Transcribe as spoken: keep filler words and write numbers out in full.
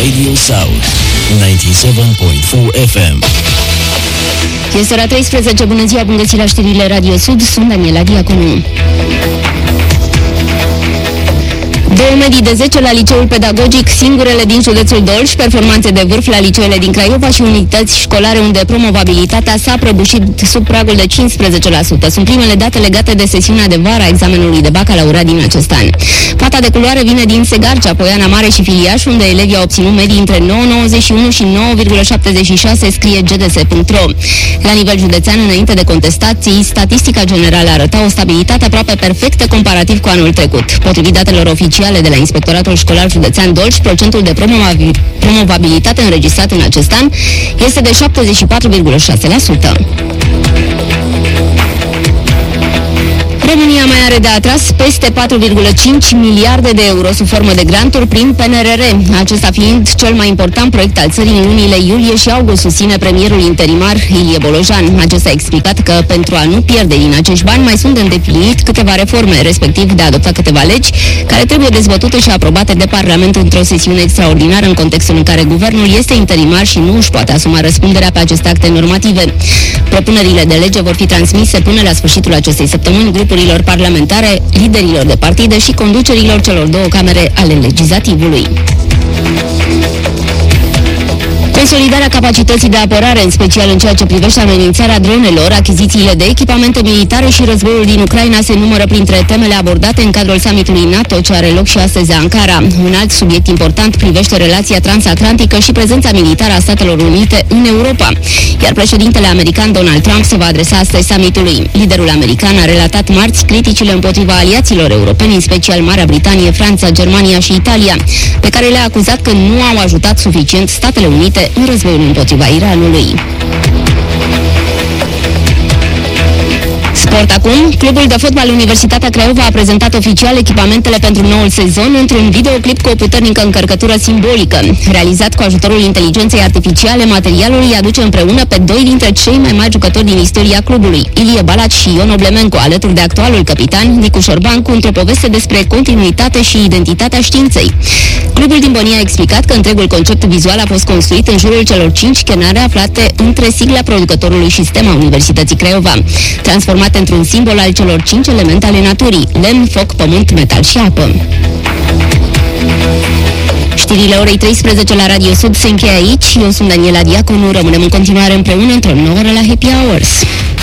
Radio South ninety-seven point four F M. Este ora treisprezece, bună ziua, bun găsit la știrile Radio Sud, sunt Daniela Diaconu. Două medii de zece la liceul pedagogic, singurele din județul Dolj, performanțe de vârf la liceele din Craiova și unități școlare unde promovabilitatea s-a prăbușit sub pragul de cincisprezece la sută. Sunt primele date legate de sesiunea de vară a examenului de bacalaureat din acest an. Fata de culoare vine din Segarcea, Poiana Mare și Filiaș, unde elevii au obținut medii între nouă virgulă nouăzeci și unu și nouă virgulă șaptezeci și șase, scrie G D S punct ro. La nivel județean, înainte de contestații, statistica generală arăta o stabilitate aproape perfectă comparativ cu anul trecut. Potrivit datelor oficiale de la Inspectoratul Școlar Județean Dolj, procentul de promovabilitate înregistrat în acest an este de șaptezeci și patru virgulă șase la sută. România mai are de atras peste patru virgulă cinci miliarde de euro sub formă de granturi prin P N R R, acesta fiind cel mai important proiect al țării în lunile iulie și august, susține premierul interimar Ilie Bolojan. Acesta a explicat că pentru a nu pierde din acești bani mai sunt de îndeplinit câteva reforme, respectiv de a adopta câteva legi care trebuie dezbătute și aprobate de Parlament într-o sesiune extraordinară în contextul în care guvernul este interimar și nu își poate asuma răspunderea pe aceste acte normative. Propunerile de lege vor fi transmise până la sfârșitul acestei săptămâni grupurilor parlamentare, liderilor de partide și conducerilor celor două camere ale legislativului. Consolidarea capacității de apărare, în special în ceea ce privește amenințarea dronelor, achizițiile de echipamente militare și războiul din Ucraina se numără printre temele abordate în cadrul summitului NATO, ce are loc și astăzi la Ankara. Un alt subiect important privește relația transatlantică și prezența militară a Statelor Unite în Europa. Iar președintele american Donald Trump se va adresa astăzi summitului. Liderul american a relatat marți criticile împotriva aliaților europeni, în special Marea Britanie, Franța, Germania și Italia, pe care le-a acuzat că nu au ajutat suficient Statele Unite în războiul împotriva Iranului. Sport acum, clubul de fotbal Universitatea Craiova a prezentat oficial echipamentele pentru noul sezon într-un videoclip cu o puternică încărcătură simbolică. Realizat cu ajutorul inteligenței artificiale, materialul îi aduce împreună pe doi dintre cei mai mari jucători din istoria clubului, Ilie Balaci și Ion Oblemenco, alături de actualul capitan Nicu Șorbancu, într-o poveste despre continuitate și identitatea științei. Clubul din Bănia a explicat că întregul concept vizual a fost construit în jurul celor cinci scenare aflate între sigla producătorului și stema Universității Craiova, transformate într-un simbol al celor cinci elemente ale naturii: lemn, foc, pământ, metal și apă. Știrile orei treisprezece la Radio Sud se încheie aici. Eu sunt Daniela Diaconu. Rămânem în continuare împreună într-o nouă oră la Happy Hours.